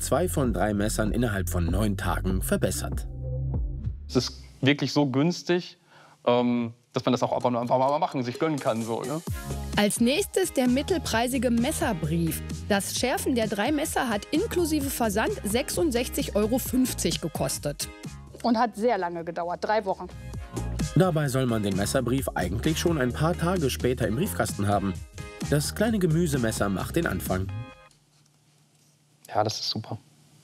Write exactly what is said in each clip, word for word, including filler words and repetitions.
zwei von drei Messern innerhalb von neun Tagen verbessert. Es ist wirklich so günstig, ähm, dass man das auch einfach mal machen, sich gönnen kann. So, ne? Als nächstes der mittelpreisige Messerbrief. Das Schärfen der drei Messer hat inklusive Versand sechsundsechzig Euro fünfzig gekostet. Und hat sehr lange gedauert, drei Wochen. Dabei soll man den Messerbrief eigentlich schon ein paar Tage später im Briefkasten haben. Das kleine Gemüsemesser macht den Anfang. Ja, das ist super.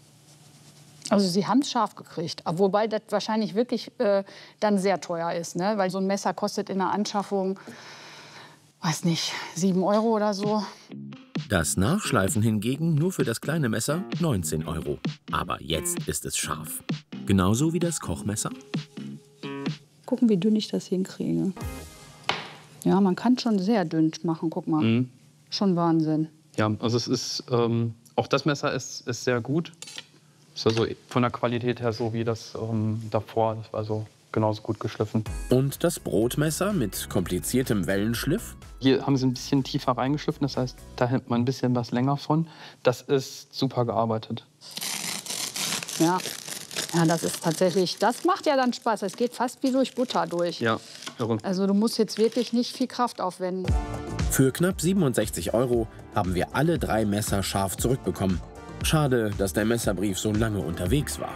Also Sie haben es scharf gekriegt, wobei das wahrscheinlich wirklich äh, dann sehr teuer ist, ne? Weil so ein Messer kostet in der Anschaffung, weiß nicht, sieben Euro oder so. Das Nachschleifen hingegen nur für das kleine Messer neunzehn Euro. Aber jetzt ist es scharf. Genauso wie das Kochmesser. Gucken, wie dünn ich das hinkriege. Ja, man kann schon sehr dünn machen, guck mal. Mhm. Schon Wahnsinn. Ja, also es ist, ähm, auch das Messer ist, ist sehr gut. Ist also von der Qualität her so wie das ähm, davor. Das war so genauso gut geschliffen. Und das Brotmesser mit kompliziertem Wellenschliff? Hier haben sie ein bisschen tiefer reingeschliffen, das heißt, da hält man ein bisschen was länger von. Das ist super gearbeitet. Ja. Ja, das ist tatsächlich, das macht ja dann Spaß. Es geht fast wie durch Butter durch. Ja, irre. Also du musst jetzt wirklich nicht viel Kraft aufwenden. Für knapp siebenundsechzig Euro haben wir alle drei Messer scharf zurückbekommen. Schade, dass der Messerbrief so lange unterwegs war.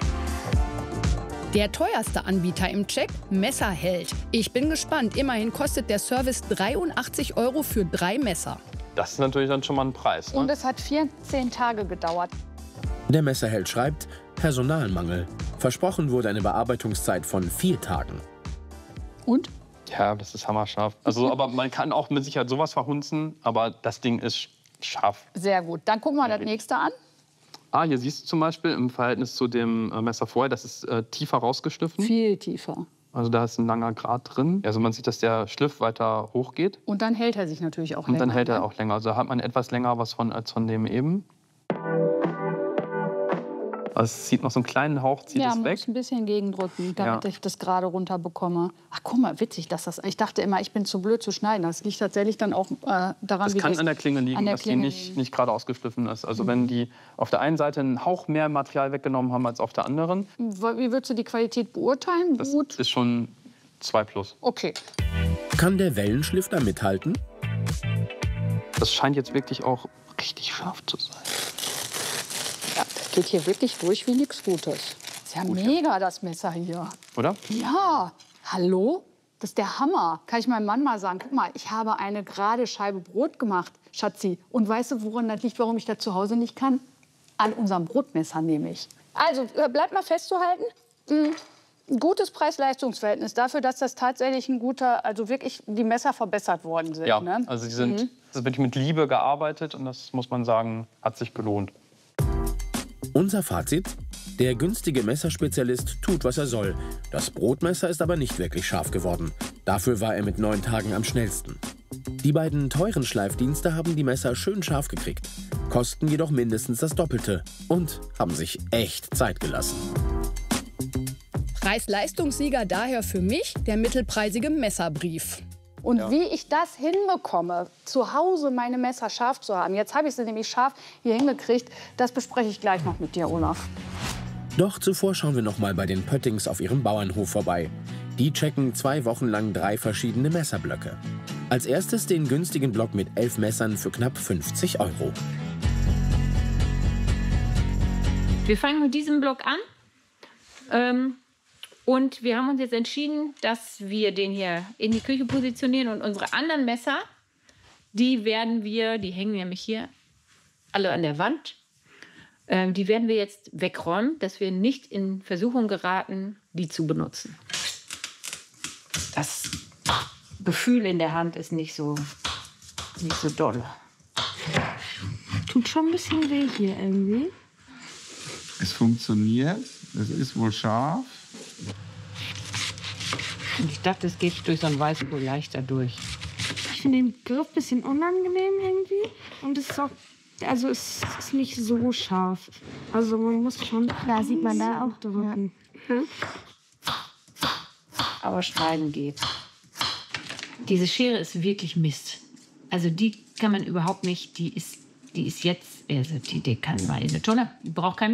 Der teuerste Anbieter im Check, Messerheld. Ich bin gespannt. Immerhin kostet der Service dreiundachtzig Euro für drei Messer. Das ist natürlich dann schon mal ein Preis. Ne? Und es hat vierzehn Tage gedauert. Der Messerheld schreibt, Personalmangel. Versprochen wurde eine Bearbeitungszeit von vier Tagen. Und? Ja, das ist hammerscharf. Also, aber man kann auch mit Sicherheit sowas verhunzen, aber das Ding ist scharf. Sehr gut. Dann gucken wir das nächste an. Ah, hier siehst du zum Beispiel im Verhältnis zu dem äh, Messer vorher, das ist äh, tiefer rausgeschliffen. Viel tiefer. Also da ist ein langer Grat drin. Also man sieht, dass der Schliff weiter hochgeht. Und dann hält er sich natürlich auch Und länger. dann hält er ne? auch länger. Also da hat man etwas länger was von als von dem eben. Also es zieht noch so einen kleinen Hauch, zieht ja, es man weg. muss ein bisschen gegendrücken, damit Ja. ich das gerade runter bekomme. Ach, guck mal, witzig, dass das. Ich dachte immer, ich bin zu blöd zu schneiden. Das liegt tatsächlich dann auch äh, daran, Das wie kann das an der Klinge liegen, an der dass Klinge die nicht, liegen. nicht gerade ausgeschliffen ist. Also wenn die auf der einen Seite einen Hauch mehr Material weggenommen haben als auf der anderen, Wie würdest du die Qualität beurteilen? das Gut. ist schon zwei plus. Okay. Kann der Wellenschliff da mithalten? Das scheint jetzt wirklich auch richtig scharf zu sein. Ja, das geht hier wirklich durch wie nichts Gutes. Ist ja Gut, ja. mega, das Messer hier. Oder? Ja, hallo? Das ist der Hammer. Kann ich meinem Mann mal sagen, guck mal, ich habe eine gerade Scheibe Brot gemacht, Schatzi. Und weißt du, woran das liegt, warum ich das zu Hause nicht kann? An unserem Brotmesser nämlich. Also, äh, bleibt mal festzuhalten. Mhm. Ein gutes Preis-Leistungs-Verhältnis dafür, dass das tatsächlich ein guter, also wirklich die Messer verbessert worden sind. Ja, Ne? also die sind das ist wirklich mit Liebe gearbeitet und das muss man sagen, hat sich gelohnt. Unser Fazit? Der günstige Messerspezialist tut, was er soll. Das Brotmesser ist aber nicht wirklich scharf geworden. Dafür war er mit neun Tagen am schnellsten. Die beiden teuren Schleifdienste haben die Messer schön scharf gekriegt, kosten jedoch mindestens das Doppelte und haben sich echt Zeit gelassen. Preis-Leistungssieger daher für mich der mittelpreisige Messerbrief. Und Ja. wie ich das hinbekomme, zu Hause meine Messer scharf zu haben, jetzt habe ich sie nämlich scharf hier hingekriegt, das bespreche ich gleich noch mit dir, Olaf. Doch zuvor schauen wir noch mal bei den Pöttings auf ihrem Bauernhof vorbei. Die checken zwei Wochen lang drei verschiedene Messerblöcke. Als erstes den günstigen Block mit elf Messern für knapp fünfzig Euro. Wir fangen mit diesem Block an. Ähm, und wir haben uns jetzt entschieden, dass wir den hier in die Küche positionieren. Und unsere anderen Messer, die werden wir, die hängen nämlich hier alle an der Wand. Ähm, die werden wir jetzt wegräumen, dass wir nicht in Versuchung geraten, die zu benutzen. Das Gefühl in der Hand ist nicht so, nicht so doll. Tut schon ein bisschen weh hier irgendwie. Es funktioniert, es ist wohl scharf. Und ich dachte, es geht durch so ein Weißkohl leichter durch. Ich finde den Griff ein bisschen unangenehm irgendwie. Und es ist auch, also es ist nicht so scharf. Also man muss schon. Da sieht man da auch drücken. Ja. Aber schneiden geht. Diese Schere ist wirklich Mist. Also die kann man überhaupt nicht, die ist, die ist jetzt, also die, die kann man, eine tolle, die braucht kein